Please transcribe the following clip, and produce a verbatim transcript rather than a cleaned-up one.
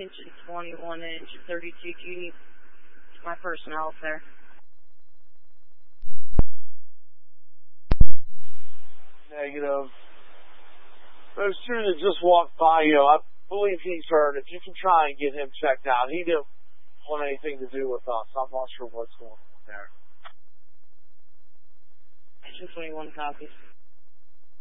inch and twenty-one inch, thirty-two. Do you need my personnel there? Negative. Those two that just walked by you, I believe he's hurt. If you can try and get him checked out. He didn't want anything to do with us. I'm not sure what's going on there. Action twenty-one copies.